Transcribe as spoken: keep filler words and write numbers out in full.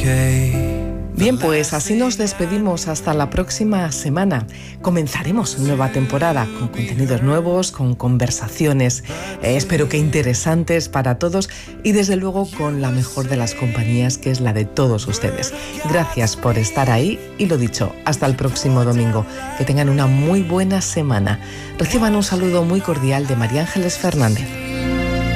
Bien, pues así nos despedimos hasta la próxima semana. Comenzaremos nueva temporada con contenidos nuevos, con conversaciones, eh, espero que interesantes para todos y desde luego con la mejor de las compañías, que es la de todos ustedes. Gracias por estar ahí y lo dicho, hasta el próximo domingo. Que tengan una muy buena semana. Reciban un saludo muy cordial de María Ángeles Fernández.